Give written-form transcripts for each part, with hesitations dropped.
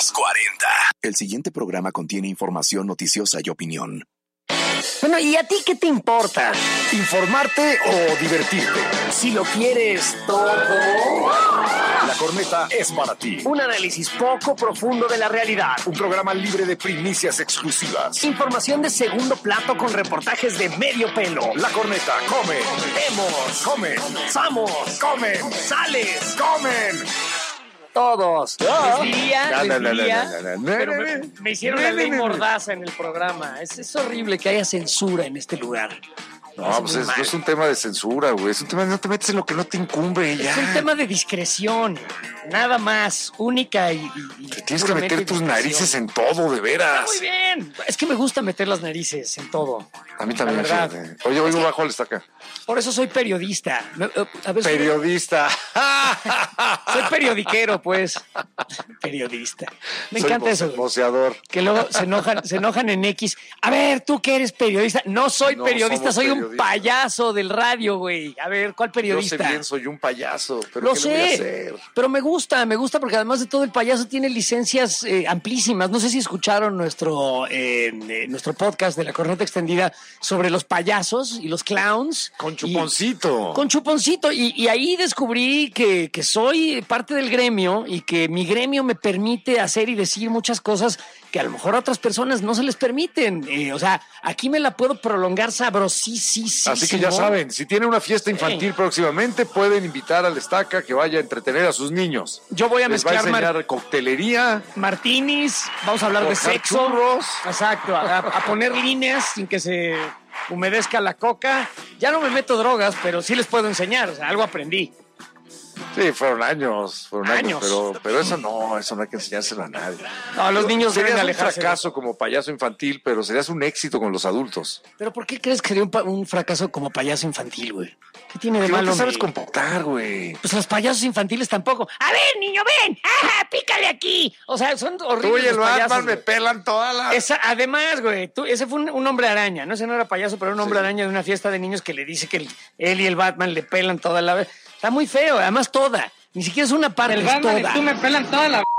Los 40. El siguiente programa contiene información noticiosa y opinión. Bueno, ¿y a ti qué te importa? ¿Informarte o divertirte? Si lo quieres todo. La Corneta es para ti. Un análisis poco profundo de la realidad. Un programa libre de primicias exclusivas. Información de segundo plato con reportajes de medio pelo. La Corneta come. Vemos. Comen. Samos. Comen. Sales. Comen. Todos. Les diría, pero Pero me hicieron la ley mordaza en el programa. Es horrible que haya censura en este lugar. No, pues no es un tema de censura, güey. Es un tema de no te metes en lo que no te incumbe, ya. Es un tema de discreción. Nada más. Única y te tienes que meter tus narices en todo, de veras. Muy bien. Es que me gusta meter las narices en todo. A mí también. La Fíjate. Oye, hoy bajo al estaca. Por eso soy periodista. A ver, Periodista. Soy periodiquero, pues. Periodista. Me encanta eso. Voceador. Que luego se enojan en X. A ver, tú que eres periodista. No soy periodista, soy un payaso del radio, güey. A ver, ¿cuál periodista? Yo sé bien, soy un payaso, pero Lo ¿qué sé, le voy a hacer? pero me gusta porque además de todo el payaso tiene licencias amplísimas. No sé si escucharon nuestro podcast de La Corneta Extendida sobre los payasos y los clowns. Con Chuponcito. Con Chuponcito. Y ahí descubrí que soy parte del gremio y que mi gremio me permite hacer y decir muchas cosas que a lo mejor a otras personas no se les permiten. O sea, aquí me la puedo prolongar sabrosísimo. Así que ya saben, si tienen una fiesta infantil próximamente, pueden invitar al Estaca que vaya a entretener a sus niños. Yo voy a Les va a mezclar enseñar coctelería, martinis, vamos a hablar de sexo. Churros. Exacto, a poner líneas sin que se humedezca la coca. Ya no me meto drogas, pero sí les puedo enseñar, o sea, algo aprendí. Sí, fueron años, pero eso no hay que enseñárselo a nadie. No, los niños deben serías un alejarse. fracaso como payaso infantil, pero serías un éxito con los adultos. ¿Pero por qué crees que sería un fracaso como payaso infantil, güey? ¿Qué tiene de Que no malo? te sabes comportar, güey. Pues los payasos infantiles tampoco. A ver, niño, ven. ¡Ajá, pícale aquí! O sea, son horribles. Tú y el los payasos, Batman me güey. pelan toda la... Además, güey, ese fue un hombre araña. No, ese no era payaso, pero un hombre araña de una fiesta de niños que le dice que él y el Batman le pelan toda la vez. Está muy feo, además toda. Ni siquiera es una parte, el es Batman toda. y tú me pelan toda la...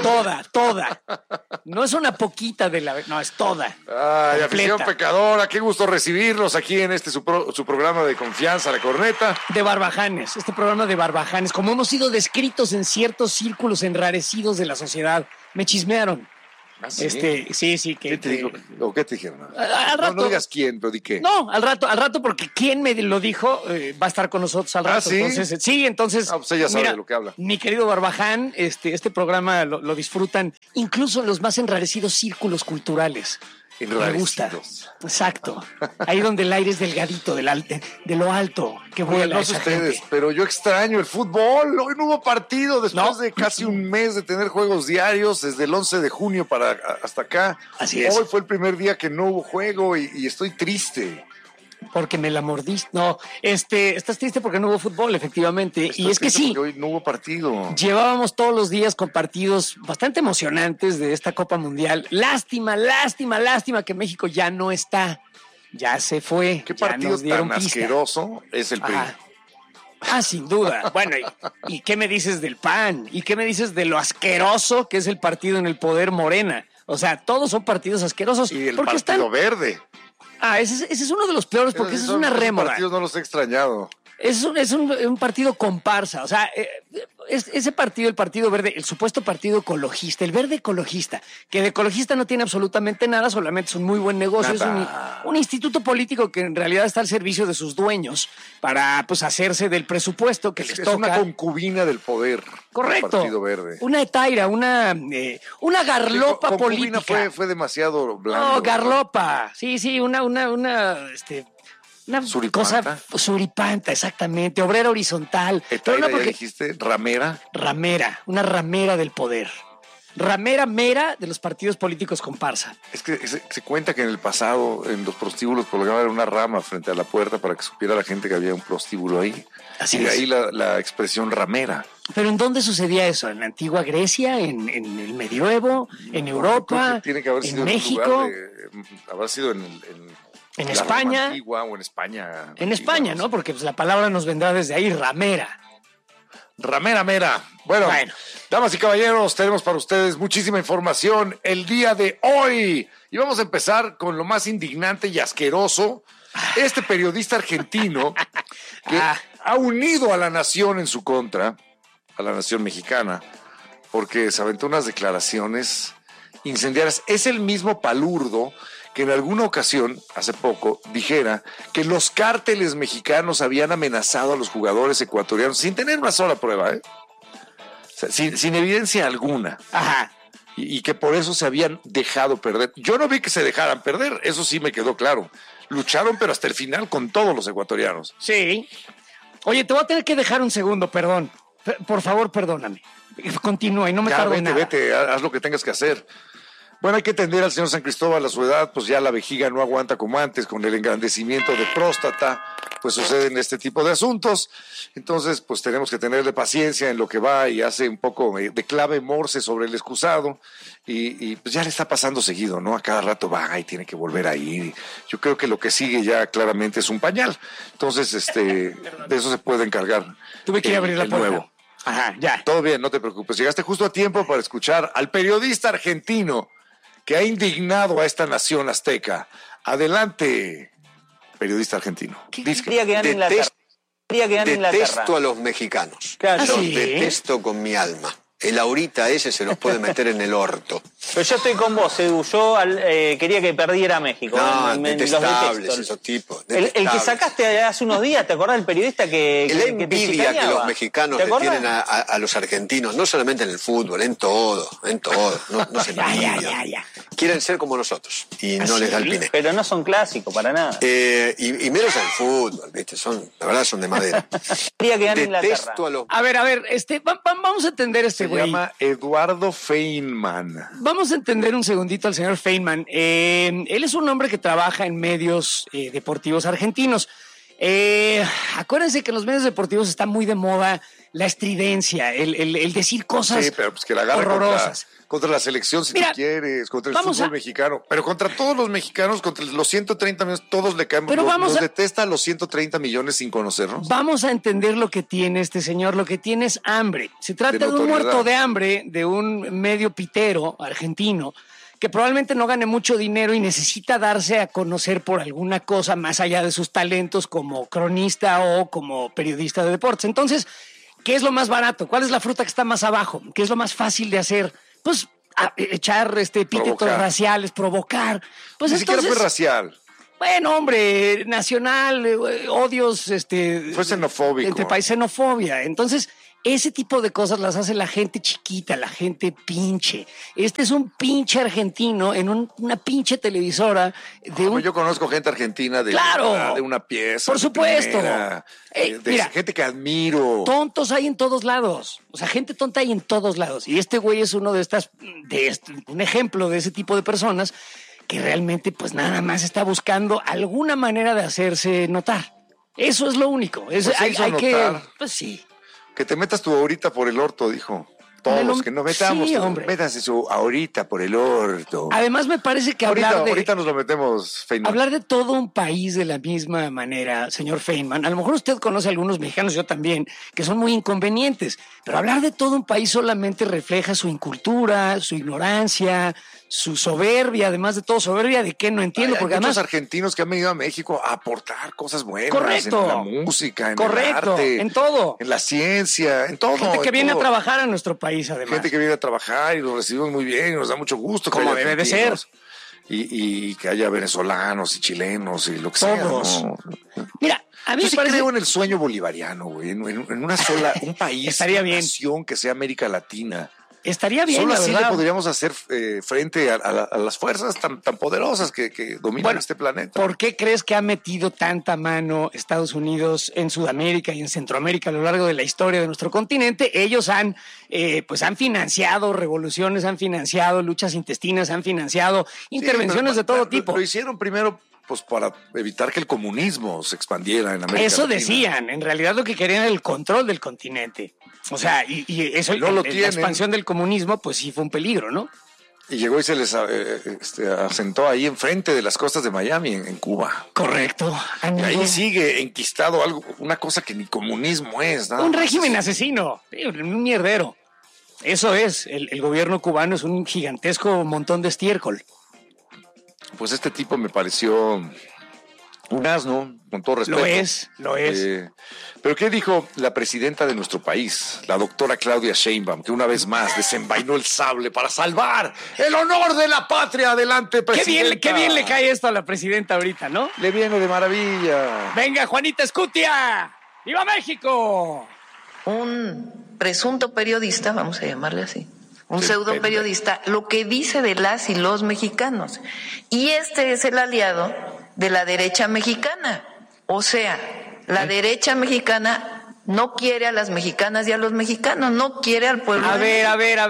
Toda. No es una poquita de la... No, es toda. Ay, completa. afición pecadora, qué gusto recibirlos aquí en su programa de confianza, La Corneta. De Barbajanes, este programa de Barbajanes. Como hemos sido descritos en ciertos círculos enrarecidos de la sociedad. Me chismearon. ¿Ah, sí? Sí. ¿Qué te digo? ¿O qué te dijeron? Al rato, No digas quién, pero di qué. No, al rato, porque quien me lo dijo va a estar con nosotros al rato. ¿Sí? Entonces. Pues ella sabe de lo que habla. Mi querido Barbaján, este programa lo disfrutan incluso en los más enrarecidos círculos culturales. Me gusta. Exacto. Ahí donde el aire es delgadito, de lo alto que vuela. No sé ustedes, pero yo extraño el fútbol. Hoy no hubo partido después de casi un mes de tener juegos diarios, desde el 11 de junio hasta acá. Así es. Hoy fue el primer día que no hubo juego y estoy triste. Porque me la mordiste. No, estás triste porque no hubo fútbol, efectivamente. Y es que sí. Hoy no hubo partido. Llevábamos todos los días con partidos bastante emocionantes de esta Copa Mundial. Lástima que México ya no está. Ya se fue. ¿Qué partido tan asqueroso es el PRI? Sin duda. Bueno, ¿y qué me dices del PAN? ¿Y qué me dices de lo asqueroso que es el partido en el poder Morena? O sea, todos son partidos asquerosos. Y el Partido Verde. Ese es uno de los peores porque esa es una rémora. Los partidos no los he extrañado. Es un partido comparsa. O sea, ese partido, el Partido Verde, el supuesto partido ecologista, el verde ecologista, que de ecologista no tiene absolutamente nada, solamente es un muy buen negocio, Nada. es un instituto político que en realidad está al servicio de sus dueños para pues hacerse del presupuesto que les toca. Es una concubina del poder. Correcto. El Partido Verde. Una etaira, una garlopa concubina política. fue demasiado blando. No, garlopa. Sí, una suripanta. Cosa suripanta, exactamente, obrera horizontal. Pero no porque dijiste ramera. Una ramera del poder. Ramera mera de los partidos políticos comparsa. Es que se cuenta que en el pasado en los prostíbulos colgaban una rama frente a la puerta para que supiera la gente que había un prostíbulo ahí. Así y de es. ahí la expresión ramera. ¿Pero en dónde sucedía eso? ¿En la antigua Grecia? ¿En el medioevo? ¿En Europa? Tiene que haber sido ¿En México? Habrá sido en España. Roma antigua o en España. En España, ¿no? Porque pues, la palabra nos vendrá desde ahí, ramera. Ramera mera. Bueno, damas y caballeros, tenemos para ustedes muchísima información el día de hoy. Y vamos a empezar con lo más indignante y asqueroso. Este periodista argentino que ha unido a la nación en su contra, a la nación mexicana, porque se aventó unas declaraciones incendiarias. Es el mismo palurdo que en alguna ocasión, hace poco, dijera que los cárteles mexicanos habían amenazado a los jugadores ecuatorianos sin tener una sola prueba, ¿eh? O sea, sin evidencia alguna. Ajá. Y que por eso se habían dejado perder. Yo no vi que se dejaran perder, eso sí me quedó claro. Lucharon, pero hasta el final con todos los ecuatorianos. Sí. Oye, te voy a tener que dejar un segundo, perdón. Por favor, perdóname. Continúa y no me tardo nada. Vete, haz lo que tengas que hacer. Bueno, hay que entender al señor San Cristóbal a su edad, pues ya la vejiga no aguanta como antes, con el engrandecimiento de próstata, pues suceden este tipo de asuntos. Entonces, pues tenemos que tenerle paciencia en lo que va y hace un poco de clave morse sobre el excusado y pues ya le está pasando seguido, ¿no? A cada rato va y tiene que volver a ir. Yo creo que lo que sigue ya claramente es un pañal. Entonces, de eso se puede encargar. Tuve que ir a abrir la puerta. Nuevo. Ajá, ya. Todo bien, no te preocupes. Llegaste justo a tiempo para escuchar al periodista argentino que ha indignado a esta nación azteca. Adelante, periodista argentino. Quería quedar en Inglaterra. Detesto a los mexicanos. Claro. Los ¿Sí? detesto con mi alma. El ahorita ese se los puede meter en el orto. Pero yo estoy con vos, Edu. Yo quería que perdiera México. No, los detestables detesto. esos tipos. El que sacaste hace unos días, ¿te acordás del periodista que La te envidia que chicaneaba? los mexicanos ¿Te le acordás? tienen a los argentinos, no solamente en el fútbol, en todo. No se Ya. Quieren ser como nosotros y no ¿Ah, les da el sí? pine. Pero no son clásicos para nada. Y menos en el fútbol, ¿viste? La verdad son de madera. Quería quedar en Inglaterra. Detesto a los... A ver, vamos a entender Se güey. llama Eduardo Feynman. Vamos a entender un segundito al señor Feynman. Él es un hombre que trabaja en medios deportivos argentinos. Acuérdense que en los medios deportivos está muy de moda la estridencia, el decir cosas Sí, pero pues que la agarre horrorosas. contra la selección si Mira, tú quieres, contra el vamos fútbol a- mexicano, pero contra todos los mexicanos, contra los 130 millones, todos le caemos. Pero Los detesta a los 130 millones sin conocernos. Vamos a entender lo que tiene este señor, lo que tiene es hambre. Se trata de un notoriedad. muerto de hambre, de un medio pitero argentino, que probablemente no gane mucho dinero y necesita darse a conocer por alguna cosa más allá de sus talentos como cronista o como periodista de deportes. Entonces, ¿qué es lo más barato? ¿Cuál es la fruta que está más abajo? ¿Qué es lo más fácil de hacer? Pues echar epítetos Provocar. raciales, provocar. Pues Ni siquiera entonces, fue racial. bueno, hombre, nacional, odios, Fue xenofóbico. entre país, xenofobia. Entonces, ese tipo de cosas las hace la gente chiquita, la gente pinche. Este es un pinche argentino en una pinche televisora de un... Yo conozco gente argentina ¡Claro! de una pieza. Por de supuesto. primera, de Mira, gente que admiro. tontos hay en todos lados. O sea, gente tonta hay en todos lados. Y este güey es uno de un ejemplo de ese tipo de personas que realmente pues nada más está buscando alguna manera de hacerse notar. Eso es lo único. Pues se hizo hay que... notar. Pues sí. Que te metas tú ahorita por el orto, dijo. Todos, que nos metamos. Sí, todos. hombre. Métanse su ahorita por el orto. Además me parece que Ahorita nos lo metemos, Feynman. hablar de todo un país de la misma manera, señor Feynman, a lo mejor usted conoce a algunos mexicanos, yo también, que son muy inconvenientes, pero hablar de todo un país solamente refleja su incultura, su ignorancia, su soberbia, además de todo, soberbia de qué no entiendo, Hay porque muchos además... argentinos que han venido a México a aportar cosas buenas. Correcto. En la música, en Correcto, el arte. en todo. En la ciencia, en todo. Gente que en viene todo. a trabajar a nuestro país, además. Gente que viene a trabajar y los recibimos muy bien y nos da mucho gusto. que Como haya debe de argentinos. Y que haya venezolanos y chilenos y lo que Todos. sea. ¿no? Mira, a mí Yo me sí parece... creo en el sueño bolivariano, güey. En una sola, un país, Estaría una bien. nación que sea América Latina. Estaría bien, Solo la así verdad. le podríamos hacer frente a las fuerzas tan poderosas que dominan Bueno, este planeta. ¿Por qué crees que ha metido tanta mano Estados Unidos en Sudamérica y en Centroamérica a lo largo de la historia de nuestro continente? Ellos han financiado revoluciones, han financiado luchas intestinas, han financiado intervenciones de todo tipo. Lo hicieron primero pues para evitar que el comunismo se expandiera en América Eso Latina. decían. En realidad lo que querían era el control del continente. O sea, y eso, No lo la tienen. expansión del comunismo, pues sí fue un peligro, ¿no? Y llegó y se les asentó ahí enfrente de las costas de Miami, en Cuba. Correcto. Y ahí sigue enquistado algo, una cosa que ni comunismo es. Nada un más. régimen asesino, un mierdero. Eso es, el gobierno cubano es un gigantesco montón de estiércol. Pues este tipo me pareció un asno, con todo respeto. Lo es. Pero ¿qué dijo la presidenta de nuestro país, la doctora Claudia Sheinbaum, que una vez más desenvainó el sable para salvar el honor de la patria? Adelante, presidenta. Qué bien le cae esto a la presidenta ahorita, ¿no? Le viene de maravilla. Venga, Juanita Escutia. ¡Viva México! Un presunto periodista, vamos a llamarle así, un pseudo periodista, lo que dice de las y los mexicanos. Y este es el aliado de la derecha mexicana. O sea, la derecha mexicana no quiere a las mexicanas y a los mexicanos, no quiere al pueblo. A ver.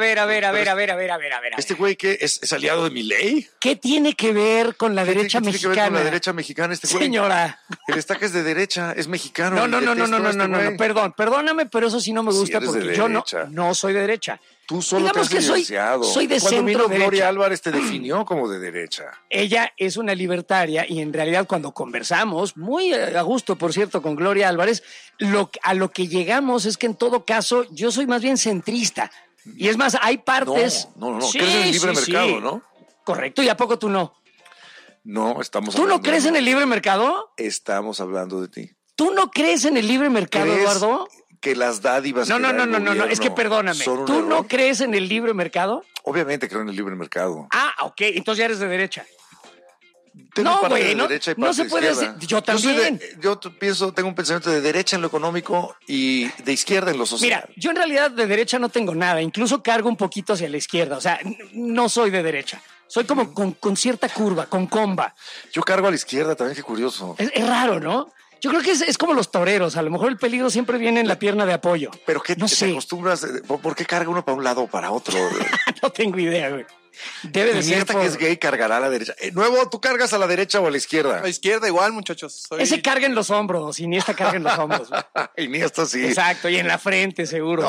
¿Este güey qué es aliado de Milei? ¿Qué tiene que ver con la derecha ¿Qué tiene que ver mexicana? con la derecha mexicana este güey? Señora. El estaca es de derecha, es mexicano. No, perdóname, pero eso sí no me gusta Sí, eres porque de yo derecha. no soy de derecha. Tú solo Digamos te has que soy de Cuando centro vino Gloria derecha. Álvarez te definió como de derecha. Ella es una libertaria y en realidad cuando conversamos, muy a gusto por cierto con Gloria Álvarez, a lo que llegamos es que en todo caso yo soy más bien centrista. Y es más, hay partes... No. Sí, Crees en el libre mercado, sí. ¿no? Correcto, ¿y a poco tú no? No, estamos ¿Tú hablando. no crees en el libre mercado? Estamos hablando de ti. ¿Tú no crees en el libre mercado, ¿Crees Eduardo? que las dádivas No, que da el gobierno es que perdóname. son un ¿Tú no error? crees en el libre mercado? Obviamente creo en el libre mercado. Ah, ok, entonces ya eres de derecha. Tengo No, parte güey, de no, derecha y no parte se de puede izquierda. decir. Yo también. Tengo un pensamiento de derecha en lo económico y de izquierda en lo social. Mira, yo en realidad de derecha no tengo nada, incluso cargo un poquito hacia la izquierda, o sea, no soy de derecha. Soy como con cierta curva, con comba. Yo cargo a la izquierda también, qué curioso. Es raro, ¿no? Yo creo que es como los toreros, a lo mejor el peligro siempre viene en la pierna de apoyo. Pero ¿qué no te sé. acostumbras? ¿Por qué carga uno para un lado o para otro? No tengo idea, güey. Debe de Ni ser esta por... que es gay cargará a la derecha. Nuevo, ¿tú cargas a la derecha o a la izquierda? A la izquierda igual, muchachos. Ese carga en los hombros, y ni esta carga en los hombros. Y ni esta sí. Exacto, y en la frente, seguro.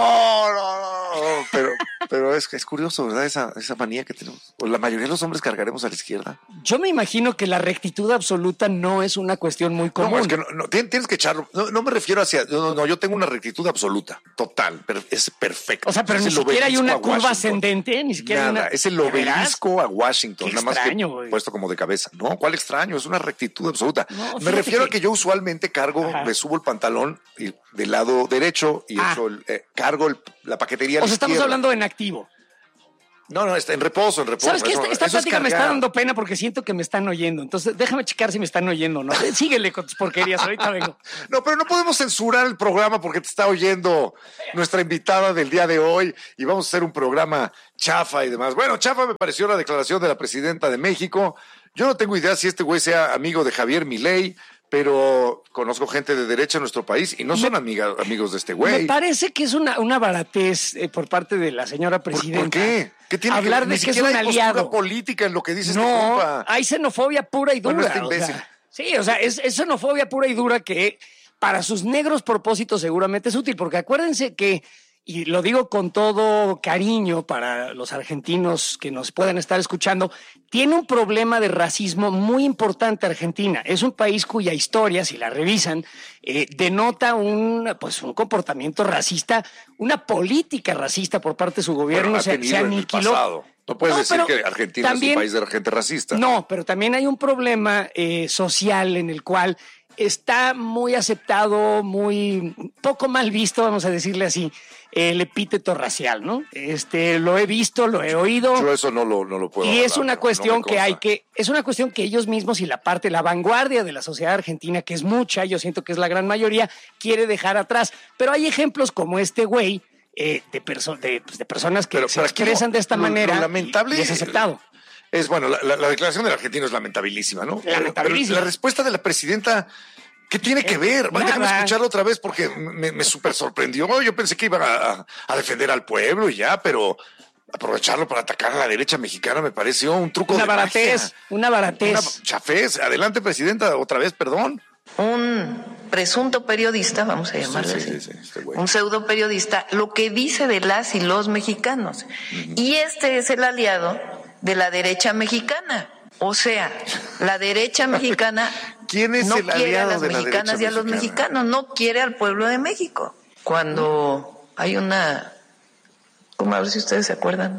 No. Pero es curioso, ¿verdad? Esa manía que tenemos. O la mayoría de los hombres cargaremos a la izquierda. Yo me imagino que la rectitud absoluta no es una cuestión muy común. No, es que no, tienes que echarlo. No me refiero hacia... No, yo tengo una rectitud absoluta, total, es perfecto. O sea, pero Es ni el siquiera hay una obelisco a curva Washington. ascendente, ni siquiera hay Nada, una... es el ¿De veras? obelisco a Washington, Qué nada más extraño, que güey. puesto como de cabeza. No, ¿cuál extraño? Es una rectitud absoluta. No, me fíjate refiero a que- que yo usualmente cargo, Ajá. me subo el pantalón y del lado derecho y cargo la paquetería a la O sea, estamos izquierda. hablando en activo. No, está en reposo. ¿Sabes qué? Eso Esta es plática me está cargar. dando pena porque siento que me están oyendo. Entonces, déjame checar si me están oyendo, ¿no? Síguele con tus porquerías, ahorita vengo. No, pero no podemos censurar el programa porque te está oyendo nuestra invitada del día de hoy y vamos a hacer un programa chafa y demás. Bueno, chafa me pareció la declaración de la presidenta de México. Yo no tengo idea si este güey sea amigo de Javier Milei, pero conozco gente de derecha en nuestro país y no son amigos de este Me güey. parece que es una baratez por parte de la señora presidenta. ¿Por qué? ¿Qué tiene Hablar que ver? de Ni que es siquiera un hay postura aliado. política en lo que dice este No, compa. hay xenofobia pura y dura. Bueno, este o sea, imbécil. sí, o sea, es xenofobia pura y dura que para sus negros propósitos seguramente es útil, porque acuérdense que, y lo digo con todo cariño para los argentinos que nos puedan estar escuchando, tiene un problema de racismo muy importante Argentina. Es un país cuya historia, si la revisan, denota un comportamiento racista, una política racista por parte de su gobierno. Bueno, ha se tenido en el aniquiló. pasado. No puedes decir pero que Argentina también- es un país de gente racista. No, pero también hay un problema social en el cual está muy aceptado, muy poco mal visto, vamos a decirle así, el epíteto racial, ¿no? Lo he visto, lo he oído. Yo eso no lo puedo Y es hablar, una no cuestión me que hay consta. es una cuestión que ellos mismos y la vanguardia de la sociedad argentina, que es mucha, yo siento que es la gran mayoría, quiere dejar atrás. Pero hay ejemplos como este güey, de personas que Pero se aquí expresan de esta lo manera lamentable y es aceptado. Es bueno, la declaración del argentino es lamentabilísima, ¿no? Lamentabilísima. Pero la respuesta de la presidenta, ¿qué tiene que ver? Nada. Déjame escucharlo otra vez porque me súper sorprendió. Yo pensé que iba a defender al pueblo y ya, pero aprovecharlo para atacar a la derecha mexicana me pareció un truco Una de baratez, magia. una baratez. Una chafez. Adelante, presidenta, otra vez, perdón. Un presunto periodista, vamos a llamarle Sí, así, este güey. un pseudo periodista, lo que dice de las y los mexicanos. Y este es el aliado de la derecha mexicana. O sea, la derecha mexicana ¿Quién es no el quiere a aliado las de la mexicanas y derecha a los mexicana? mexicanos, no quiere al pueblo de México. Cuando hay una, ¿cómo? A ver si ustedes se acuerdan,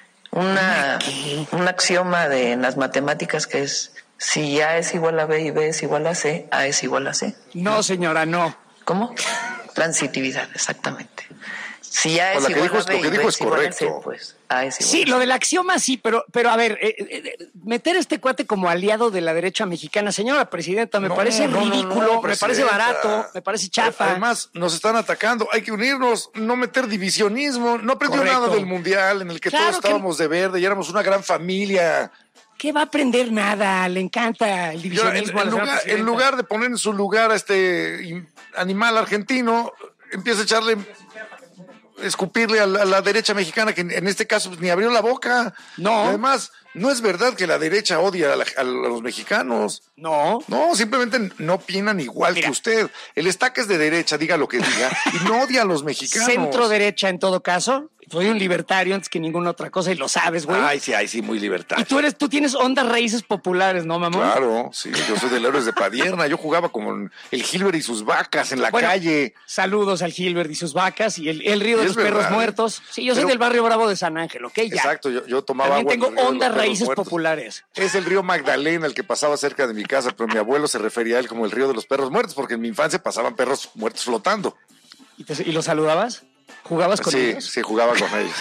un axioma en las matemáticas que es: si A es igual a B y B es igual a C, A es igual a C. No, señora, no. ¿Cómo? Transitividad, exactamente. Si A es Lo que igual dijo a es- B lo que y B dijo es es igual a C, correcto. pues A es igual Sí, a C. lo del axioma sí, pero a ver, meter a este cuate como aliado de la derecha mexicana, señora presidenta, me parece ridículo, me parece presidenta. barato, me parece chafa. Además, nos están atacando. Hay que unirnos, no meter divisionismo. No aprendió Correcto. nada del Mundial en el que Claro todos que- estábamos de verde y éramos una gran familia. ¿Qué va a aprender nada? Le encanta el Y ahora, divisionismo a la señora en presidenta. lugar de poner en su lugar a este animal argentino, empieza a echarle, escupirle a la derecha mexicana, que en este caso pues, ni abrió la boca. No. Y además, no es verdad que la derecha odia a los mexicanos. No. No, simplemente no opinan igual Mira. que usted. El estaca es de derecha, diga lo que diga, y no odia a los mexicanos. Centro derecha en todo caso. Soy un libertario antes que ninguna otra cosa y lo sabes, güey. Ay, sí, muy libertario. Y tú tienes hondas raíces populares, ¿no, mamón? Claro, sí, yo soy del Héroes de Padierna. Yo jugaba como el Gilbert y sus vacas en la Bueno, calle. Saludos al Gilbert y sus vacas y el río de Y los es perros verdad, muertos. Sí, yo soy pero- del barrio Bravo de San Ángel, ¿ok? Ya. Exacto, yo tomaba También agua. tengo en el río de los hondas perros raíces muertos. populares. Es el río Magdalena el que pasaba cerca de mi casa, pero mi abuelo se refería a él como el río de los perros muertos, porque en mi infancia pasaban perros muertos flotando. ¿Y los saludabas? ¿Jugabas con Sí, ellos? sí, jugaba con ellos.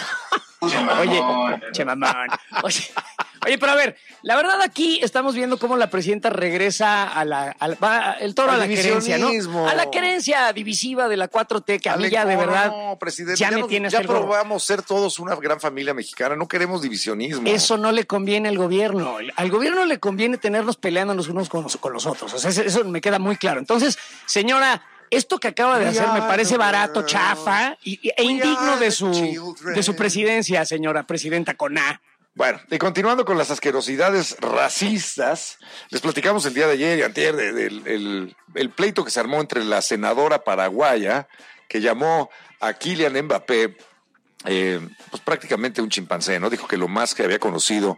Che mamón. Oye, pero a ver, la verdad aquí estamos viendo cómo la presidenta regresa va el toro Al a la querencia, ¿no? divisionismo. A la querencia divisiva de la 4T, que a mí Ale, ya de no, verdad no, presidente, ya me no- tiene ya hasta el gorro. probamos ser todos una gran familia mexicana, no queremos divisionismo. Eso no le conviene al gobierno. Al gobierno le conviene tenernos peleándonos unos con los otros. O sea, eso me queda muy claro. Entonces, señora, esto que acaba de hacer me parece barato, chafa e indigno de su presidencia, señora presidenta con A. Bueno, y continuando con las asquerosidades racistas, les platicamos el día de ayer y antier el pleito que se armó entre la senadora paraguaya que llamó a Kylian Mbappé pues prácticamente un chimpancé, ¿no? Dijo que lo más que había conocido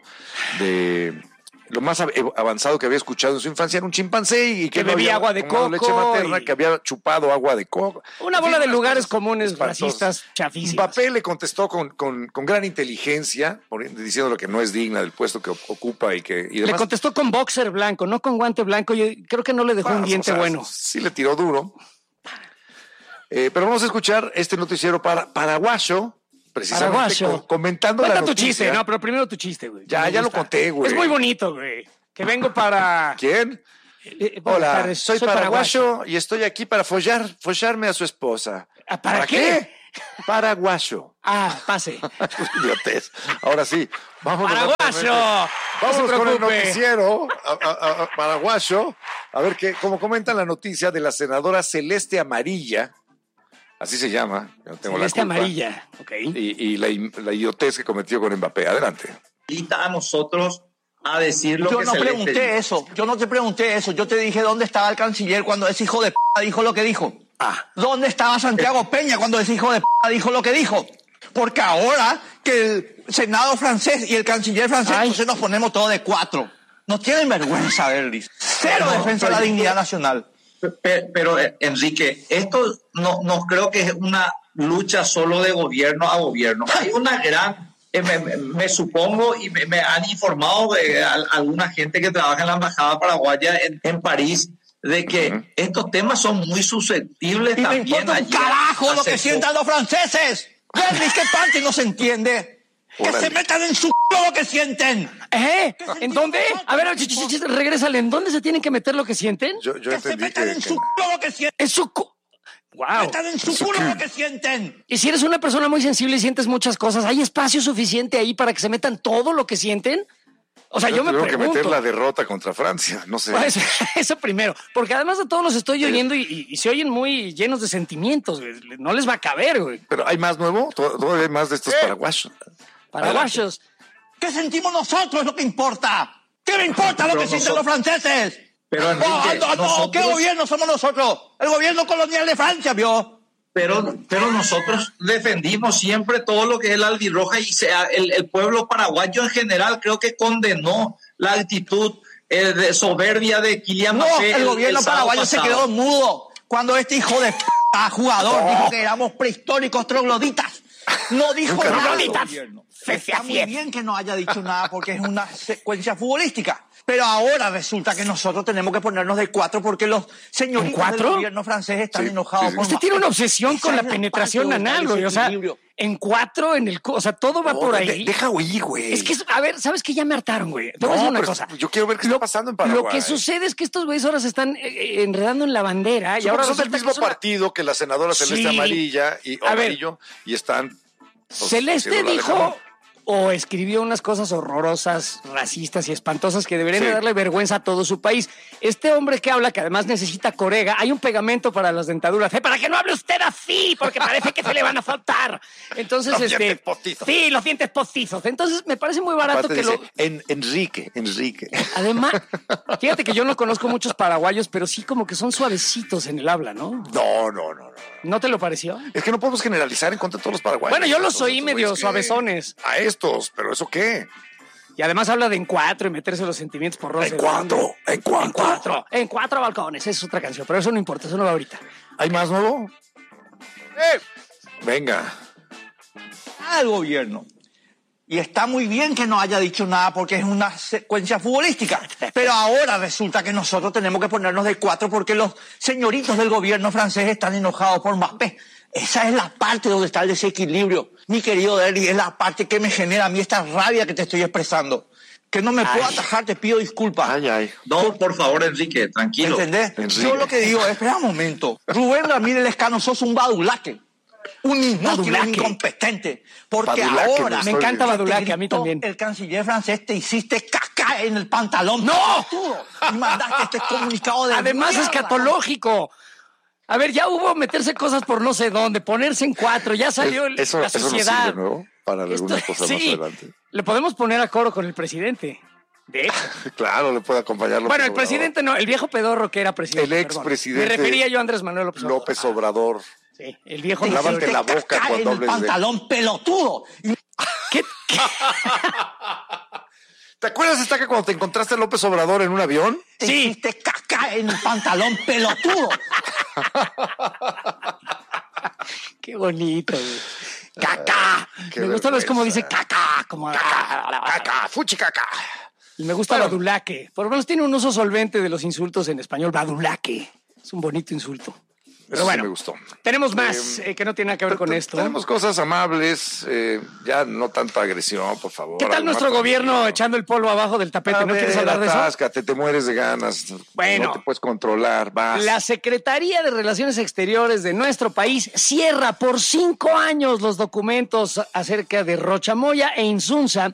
lo más avanzado que había escuchado en su infancia era un chimpancé y Que no bebía había agua de tomado leche coco materna, y- que había chupado agua de coco. Una bola En fin, de lugares cosas comunes espantosas. racistas chafísimas. Mbappé le contestó con gran inteligencia, diciéndole que no es digna del puesto que ocupa y Le demás. contestó con boxer blanco, no con guante blanco. Yo creo que no le dejó un Bueno, diente o sea, bueno. Sí le tiró duro. Pero vamos a escuchar este noticiero paraguayo, precisamente Paraguayo. comentando la Cuenta tu noticia. chiste, no, pero primero tu chiste, güey. Ya Me lo gusta. conté, güey. Es muy bonito, güey. Que vengo para... ¿Quién? buenas Hola, tardes, soy paraguayo y estoy aquí para follarme a su esposa. Ah, ¿para qué? Paraguayo. Ah, pase. Idiotez. Ahora sí, vámonos. ¡Paraguayo! Vámonos No se con el preocupe. noticiero paraguayo. A ver qué, como comentan la noticia de la senadora Celeste Amarilla, así se llama. Yo no tengo la Celeste culpa. amarilla, ok. Y la idiotez que cometió con Mbappé. Adelante. A nosotros a decir lo Yo que no Celeste pregunté dijo. eso, yo no te pregunté eso, yo te dije dónde estaba el canciller cuando ese hijo de p dijo lo que dijo. ¿Dónde estaba Santiago Peña cuando ese hijo de p dijo lo que dijo? Porque ahora que el Senado francés y el canciller francés, entonces nos ponemos todos de cuatro. No tienen vergüenza, Berlis. Cero defensa de la dignidad nacional. Pero Enrique, esto no creo que es una lucha solo de gobierno a gobierno. Hay una gran... me supongo y me han informado de alguna gente que trabaja en la embajada paraguaya en París de que estos temas son muy susceptibles Y me también. importa un allí carajo lo que hace sientan los franceses. Berlis, ¿qué parte no se entiende? Que Órale. se metan en su c*** lo que sienten. ¿En dónde? A ver, regrésale. ¿En dónde se tienen que meter lo que sienten? Yo Que se entendí metan en su c*** lo que sienten. Es su... ¡Wow! Metan en su culo lo que sienten. Y si eres una persona muy sensible y sientes muchas cosas, ¿hay espacio suficiente ahí para que se metan todo lo que sienten? O sea, yo me tengo que pregunto. meter la derrota contra Francia, no sé. Pues, eso primero, porque además de todos los estoy oyendo y se oyen muy llenos de sentimientos, güey. No les va a caber, güey. Pero hay más nuevo, todavía hay más de estos paraguayos. Paraguayos. ¿Qué sentimos nosotros es lo que importa? ¿Qué me importa lo que sienten los franceses? Pero Enrique, ¿Qué gobierno somos nosotros? El gobierno colonial de Francia, ¿vio? pero nosotros defendimos siempre todo lo que es la albirroja y el pueblo paraguayo en general creo que condenó la actitud de soberbia de Kylian Mbappé. El gobierno paraguayo se quedó mudo cuando este hijo de jugador dijo que éramos prehistóricos trogloditas. No dijo nada. Está muy bien que no haya dicho nada porque es una secuencia futbolística. Pero ahora resulta que nosotros tenemos que ponernos de cuatro porque los señoritos del gobierno francés están enojados. Usted tiene una obsesión con la penetración anal, güey. O sea, en cuatro, o sea, todo va por ahí. Deja oír, güey. Es que, a ver, ¿sabes qué? Ya me hartaron, güey. Te voy a decir una cosa. Yo quiero ver qué está pasando en Paraguay. Lo que sucede es que estos güeyes ahora se están enredando en la bandera. Y ahora son del mismo partido que la senadora Celeste Amarilla y Amarillo y están... Celeste dijo... o escribió unas cosas horrorosas, racistas y espantosas que deberían de darle vergüenza a todo su país. Este hombre que habla, que además necesita corega, hay un pegamento para las dentaduras, para que no hable usted así, porque parece que se le van a faltar. Entonces, los dientes postizos. Sí, los dientes postizos. Entonces, me parece muy barato que dice, Enrique. Además, fíjate que yo no conozco muchos paraguayos, pero sí como que son suavecitos en el habla, ¿no? No. ¿No te lo pareció? Es que no podemos generalizar en contra de todos los paraguayos. Bueno, yo los oí medio suavezones. A estos, pero ¿eso qué? Y además habla de en cuatro y meterse los sentimientos por Rosa. En cuatro balcones. Esa es otra canción, pero eso no importa, eso no va ahorita. ¿Hay más nuevo? Venga. Al gobierno. Y está muy bien que no haya dicho nada porque es una secuencia futbolística. Pero ahora resulta que nosotros tenemos que ponernos de cuatro porque los señoritos del gobierno francés están enojados por Mbappé. Esa es la parte donde está el desequilibrio. Mi querido Derry, es la parte que me genera a mí esta rabia que te estoy expresando. Que no me puedo atajar, te pido disculpas. No, por favor, Enrique, tranquilo. ¿Entendés? Enrique. Yo lo que digo es, espera un momento. Rubén Ramírez Lescano, sos un badulaque. Un inútil, un incompetente. Porque Badulaque, ahora... Me encanta Badulaque, a mí también. El canciller francés te hiciste caca en el pantalón. ¡No! Y mandaste este comunicado de además mierda. escatológico. A ver, ya hubo meterse cosas por no sé dónde, ponerse en cuatro, ya salió la sociedad. Eso no sirve, ¿no? Para algunas cosas más adelante. Le podemos poner a coro con el presidente. De hecho. Claro, le puede acompañar. Bueno, el presidente no, el viejo pedorro que era presidente. El expresidente. Me refería yo a Andrés Manuel López Obrador. Sí, el viejo. Lávate la boca cuando hables de... pantalón pelotudo. ¿Qué? ¿Te acuerdas, Estaca, cuando te encontraste a López Obrador en un avión? Te hiciste caca en el pantalón pelotudo. Qué bonito, güey. ¡Caca! Me gusta es como dice caca, como caca, fuchi caca. Y me gusta badulaque. Por lo menos tiene un uso solvente de los insultos en español. Badulaque. Es un bonito insulto. Pero bueno, sí me gustó. Tenemos más que no tiene nada que ver con esto. Tenemos cosas amables, ya no tanta agresión, por favor. ¿Qué tal nuestro gobierno echando el polvo abajo del tapete? ¿No quieres hablar de eso? Atáscate, te mueres de ganas. Bueno. No te puedes controlar, vas. La Secretaría de Relaciones Exteriores de nuestro país cierra por 5 años los documentos acerca de Rocha Moya e Insunza,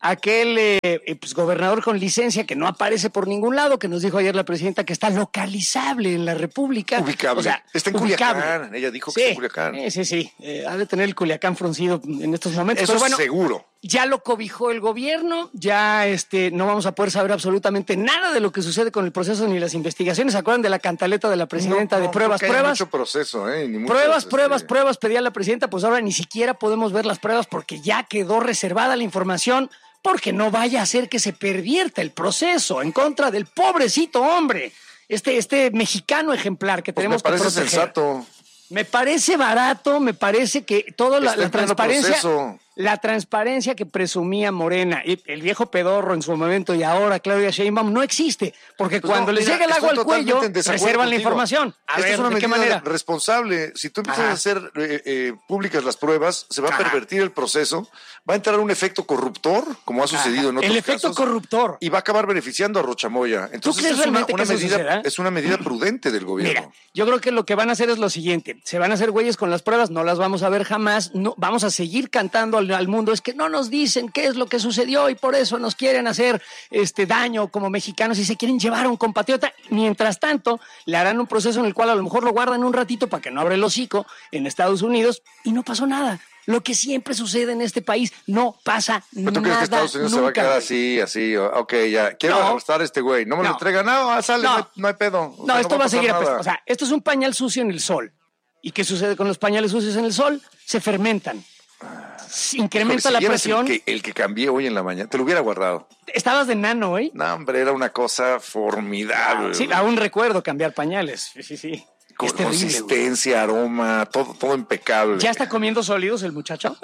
aquel gobernador con licencia que no aparece por ningún lado, que nos dijo ayer la presidenta que está localizable en la República. Ubicable. O sea, está en Culiacán. Ella dijo que está en Culiacán. Sí. Ha de tener el Culiacán fruncido en estos momentos. Eso pero bueno, seguro. Ya lo cobijó el gobierno, ya no vamos a poder saber absolutamente nada de lo que sucede con el proceso ni las investigaciones. ¿Se acuerdan de la cantaleta de la presidenta de pruebas? Hay mucho proceso, ni muchas, pruebas, pedía la presidenta, pues ahora ni siquiera podemos ver las pruebas porque ya quedó reservada la información, porque no vaya a ser que se pervierta el proceso en contra del pobrecito hombre, este mexicano ejemplar que tenemos que proteger. Me parece sensato. Me parece barato, me parece que toda la transparencia... La transparencia que presumía Morena, y el viejo pedorro en su momento y ahora Claudia Sheinbaum no existe, porque cuando les llega el agua al cuello, reservan la información. Esta es una medida responsable. Si tú empiezas a hacer públicas las pruebas, se va a pervertir el proceso, va a entrar un efecto corruptor, como ha sucedido en otros casos. El efecto corruptor. Y va a acabar beneficiando a Rocha Moya. Entonces ¿tú crees realmente que eso suceda? Es una medida prudente del gobierno. Mira, yo creo que lo que van a hacer es lo siguiente. Se van a hacer güeyes con las pruebas, no las vamos a ver jamás, no, vamos a seguir cantando al mundo, es que no nos dicen qué es lo que sucedió y por eso nos quieren hacer daño como mexicanos y se quieren llevar a un compatriota. Mientras tanto, le harán un proceso en el cual a lo mejor lo guardan un ratito para que no abra el hocico en Estados Unidos y no pasó nada. Lo que siempre sucede en este país, no pasa nada. ¿Tú crees que Estados Unidos se va a quedar así? Ok, ya, quiero arrestar a este güey. No me lo entrega, sale, no hay pedo. No, esto va a seguir. O sea, esto es un pañal sucio en el sol. ¿Y qué sucede con los pañales sucios en el sol? Se fermentan. Incrementa la presión. El que cambié hoy en la mañana, te lo hubiera guardado. ¿Estabas de nano hoy? No, hombre, era una cosa formidable. Sí, aún recuerdo cambiar pañales. Sí. Con consistencia, aroma, todo impecable. ¿Ya está comiendo sólidos el muchacho?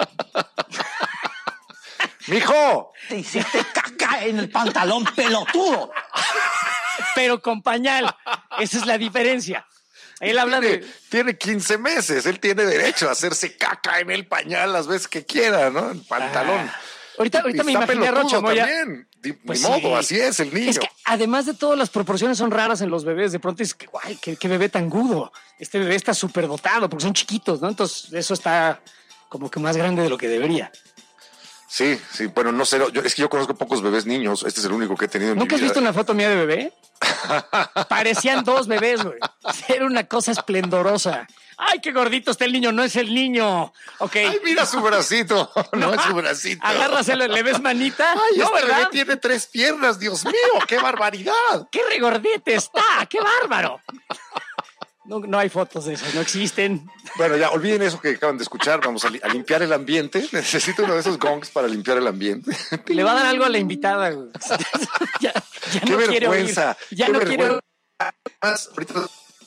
¡Mijo! Te hiciste caca en el pantalón, pelotudo. Pero con pañal. Esa es la diferencia. Él habla Tiene 15 meses. Él tiene derecho a hacerse caca en el pañal las veces que quiera, ¿no? En pantalón. Ahorita me imaginé a Rocha Moya. Pues ni modo, así es el niño. Es que además de todo, las proporciones son raras en los bebés. De pronto dices, guay, qué bebé tan gudo. Este bebé está súper dotado porque son chiquitos, ¿no? Entonces eso está como que más grande de lo que debería. Sí, bueno, no sé, es que yo conozco pocos bebés niños. Este es el único que he tenido en mi vida. ¿Nunca has visto una foto mía de bebé? Parecían 2 bebés, güey. Era una cosa esplendorosa. ¡Ay, qué gordito está el niño! No es el niño. Ok. ¡Ay, mira su bracito! No es su bracito. Agárraselo, ¿le ves manita? ¡Ay, no, este ¿verdad? bebé tiene 3 piernas! ¡Dios mío, qué barbaridad! ¡Qué regordete está! ¡Qué bárbaro! No hay fotos de eso, no existen. Bueno, ya, olviden eso que acaban de escuchar. Vamos a limpiar el ambiente. Necesito uno de esos gongs para limpiar el ambiente. Le va a dar algo a la invitada, güey. ya qué no vergüenza. Ya no quiero. Además, ahorita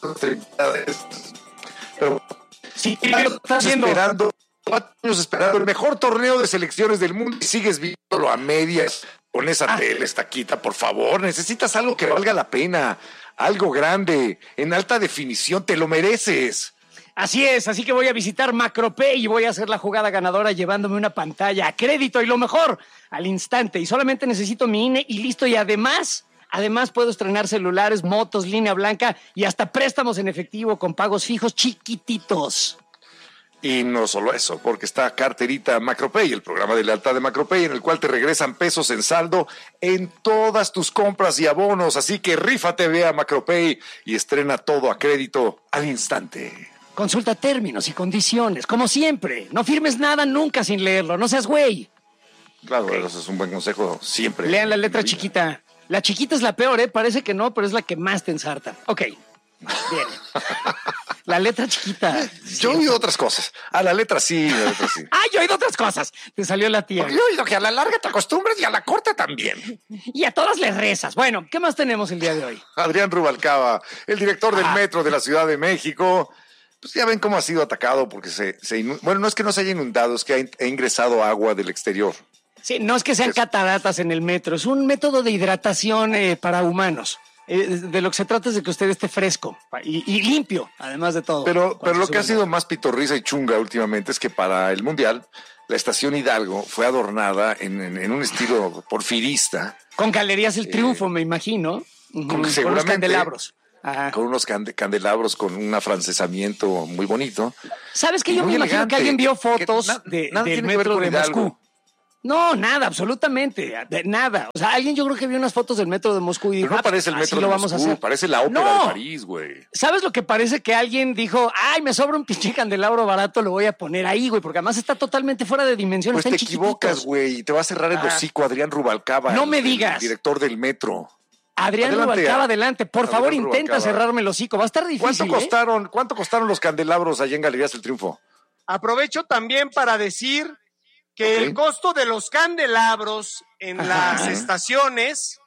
pero sí, estás viendo. esperando 4 años esperando el mejor torneo de selecciones del mundo y sigues viéndolo a medias con esa tele estaquita, por favor. Necesitas algo que valga la pena, algo grande, en alta definición, te lo mereces. Así es, así que voy a visitar Macropay y voy a hacer la jugada ganadora llevándome una pantalla a crédito y lo mejor, al instante. Y solamente necesito mi INE y listo. Y además puedo estrenar celulares, motos, línea blanca y hasta préstamos en efectivo con pagos fijos chiquititos. Y no solo eso, porque está Carterita Macropay, el programa de lealtad de Macropay, en el cual te regresan pesos en saldo en todas tus compras y abonos. Así que rífate, ve a Macropay y estrena todo a crédito al instante. Consulta términos y condiciones, como siempre. No firmes nada nunca sin leerlo, no seas güey. Claro, eso es un buen consejo siempre. Lean la letra chiquita. La chiquita es la peor, Parece que no, pero es la que más te ensarta. Ok, bien. La letra chiquita. Yo he oído otras cosas. A la letra sí, Yo he oído otras cosas. Te salió la tía. Porque yo he oído que a la larga te acostumbras y a la corta también. Y a todas les rezas. Bueno, ¿qué más tenemos el día de hoy? Adrián Rubalcaba, el director del Metro de la Ciudad de México. Pues ya ven cómo ha sido atacado porque bueno, no es que no se haya inundado, es que ha ingresado agua del exterior. Sí, no es que sean cataratas en el metro, es un método de hidratación para humanos. De lo que se trata es de que usted esté fresco y limpio, además de todo. Pero lo que ha sido más pitorriza y chunga últimamente es que para el Mundial, la estación Hidalgo fue adornada en un estilo porfirista. Con Galerías El Triunfo, me imagino. Con los candelabros. Ajá. Con unos candelabros, con un afrancesamiento muy bonito. ¿Sabes qué? Yo me imagino que alguien vio fotos del metro de Moscú. No, nada, absolutamente, nada. O sea, alguien yo creo que vio unas fotos del metro de Moscú y dijo, pero no parece el metro de Moscú, parece la ópera de París, güey. ¿Sabes lo que parece? Que alguien dijo, ay, me sobra un pinche candelabro barato, lo voy a poner ahí, güey, porque además está totalmente fuera de dimensión. Pues te equivocas, güey, y te va a cerrar el hocico Adrián Rubalcaba. No me digas. El director del metro. Adrián Rubalcaba, adelante. Por favor, intenta cerrarme el hocico. Va a estar difícil. ¿Cuánto costaron los candelabros allá en Galerías El Triunfo? Aprovecho también para decir que el costo de los candelabros en las estaciones,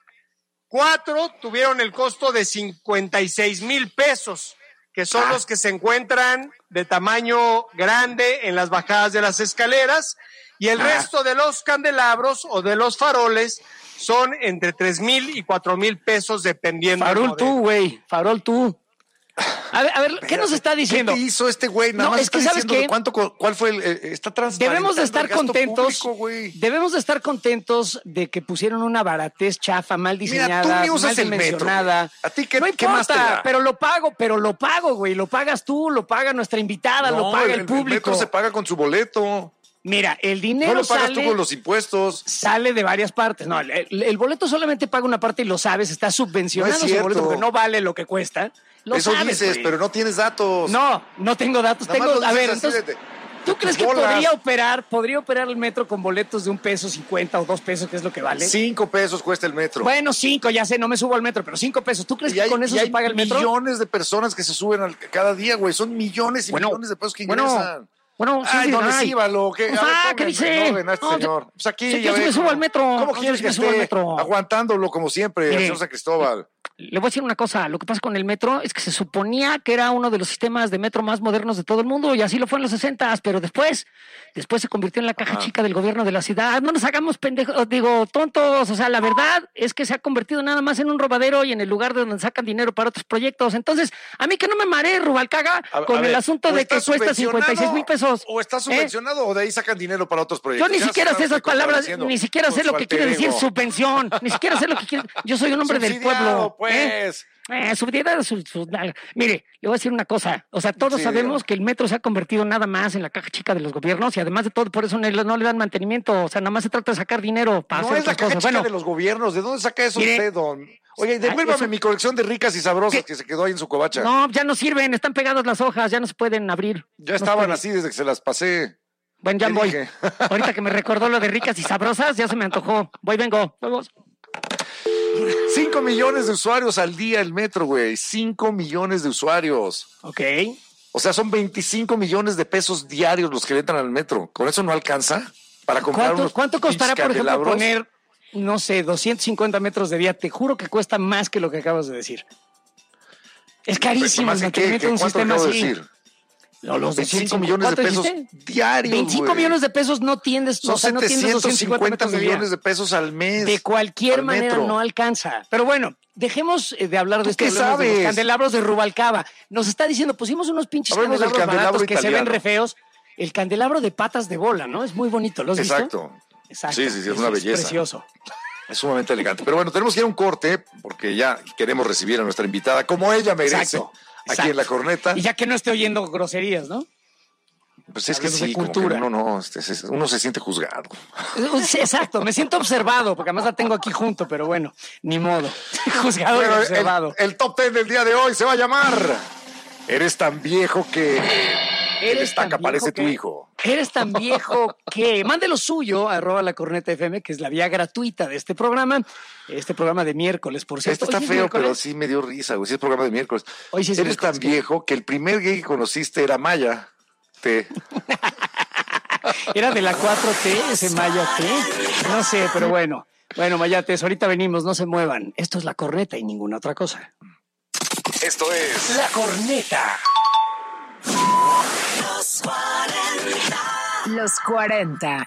4 tuvieron el costo de 56,000 pesos, que son los que se encuentran de tamaño grande en las bajadas de las escaleras, y el resto de los candelabros o de los faroles son entre 3,000 y 4,000 pesos dependiendo. Farol tú, güey, farol tú. A ver, ¿qué nos está diciendo? ¿Qué hizo este güey? Nada más es que sabes qué. ¿Cuál fue está transparentando? Debemos de estar contentos. Público, debemos de estar contentos de que pusieron una baratez chafa, mal diseñada, mira, tú ni usas mal dimensionada. El metro, ¿a ti qué, no qué importa, más te da? pero lo pago, güey. Lo pagas tú, lo paga nuestra invitada, lo paga el público. El metro se paga con su boleto. Mira, el dinero no lo pagas tú con los impuestos. Sale de varias partes. No, el boleto solamente paga una parte y lo sabes, está subvencionado ese boleto porque no vale lo que cuesta. Eso sabes, dices, pero no tienes datos. No tengo datos. A ver, entonces, ¿Tú crees que podría operar el metro con boletos de $1.50 o $2, que es lo que vale? 5 pesos cuesta el metro. Bueno, 5, ya sé, no me subo al metro, pero 5 pesos. ¿Tú crees que con eso se paga el metro? Hay millones de personas que se suben cada día, güey. Son millones y millones de pesos que ingresan. Bueno, sí, ay, sí, no recíbalo. ¿Qué dice? Señor. Pues aquí yo me subo al metro. ¿Cómo quieres que esté aguantándolo como siempre, señor San Cristóbal? Le voy a decir una cosa, lo que pasa con el metro es que se suponía que era uno de los sistemas de metro más modernos de todo el mundo y así lo fue en los 60s, pero después se convirtió en la caja chica del gobierno de la ciudad. No nos hagamos pendejos, tontos, o sea, la verdad es que se ha convertido nada más en un robadero y en el lugar de donde sacan dinero para otros proyectos. Entonces, a mí que no me maree, Rubalcaba, con el asunto de que cuesta 56 mil pesos. O está subvencionado o de ahí sacan dinero para otros proyectos. Yo ni siquiera sé esas palabras, ni siquiera sé lo que quiere decir subvención, ni siquiera sé lo que quiere. Yo soy un hombre del pueblo. Mire, le voy a decir una cosa. O sea, todos sabemos que el metro se ha convertido nada más en la caja chica de los gobiernos y además de todo, por eso no le dan mantenimiento. O sea, nada más se trata de sacar dinero para hacer otras cosas. No es la caja chica de los gobiernos. ¿De dónde saca eso usted, don? Oye, devuélvame mi colección de ricas y sabrosas que se quedó ahí en su covacha. No, ya no sirven. Están pegadas las hojas. Ya no se pueden abrir. Ya estaban así desde que se las pasé. Bueno, ya voy. Ahorita que me recordó lo de ricas y sabrosas, ya se me antojó. Vengo. Vamos. 5 millones de usuarios al día el metro, güey. 5 millones de usuarios. Ok. O sea, son 25 millones de pesos diarios los que le entran al metro. ¿Con eso no alcanza para comprar unos ¿Cuánto costará, por ejemplo, poner, no sé, 250 metros de vía? Te juro que cuesta más que lo que acabas de decir. Es carísimo el mantenimiento de un sistema así. Los 25 millones de pesos diarios. 25 millones de pesos no tienes. Son 750 millones de pesos al mes. De cualquier manera no alcanza. Pero bueno, dejemos de hablar de ¿Qué sabes? De los candelabros de Rubalcaba. Nos está diciendo, pusimos unos pinches candelabros baratos que se ven re feos. El candelabro de patas de bola, ¿no? Es muy bonito. ¿Lo has visto? Exacto. Sí, es una belleza. Es precioso. Es sumamente elegante. Pero bueno, tenemos que ir a un corte porque ya queremos recibir a nuestra invitada como ella merece. Exacto. Aquí en La Corneta. Y ya que no esté oyendo groserías, ¿no? Pues es que sí, cultura. Uno se siente juzgado. Exacto, me siento observado, porque además la tengo aquí junto, pero bueno, ni modo. Juzgado y observado. El top 10 del día de hoy se va a llamar Eres tan viejo que... Destaca, parece tu hijo. Eres tan viejo que... Mande lo suyo a @lacornetafm, que es la vía gratuita de este programa. Este programa de miércoles, por cierto. Está feo, pero sí me dio risa, güey. Sí es programa de miércoles. Hoy sí es Eres tan viejo que el primer gay que conociste era Maya T. Era de la 4T, ese Maya T. No sé, pero bueno. Bueno, Mayates, ahorita venimos, no se muevan. Esto es La Corneta y ninguna otra cosa. Esto es La Corneta. Los 40,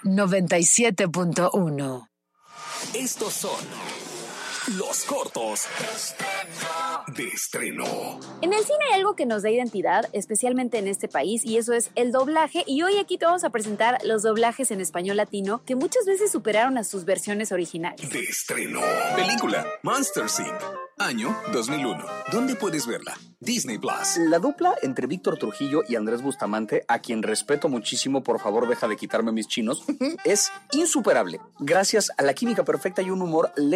97.1. Estos son los cortos de estreno. En el cine hay algo que nos da identidad, especialmente en este país, y eso es el doblaje. Y hoy aquí te vamos a presentar los doblajes en español latino que muchas veces superaron a sus versiones originales. De estreno. Película Monsters Inc. Año 2001. ¿Dónde puedes verla? Disney Plus. La dupla entre Víctor Trujillo y Andrés Bustamante, a quien respeto muchísimo, por favor deja de quitarme mis chinos, es insuperable. Gracias a la química perfecta y un humor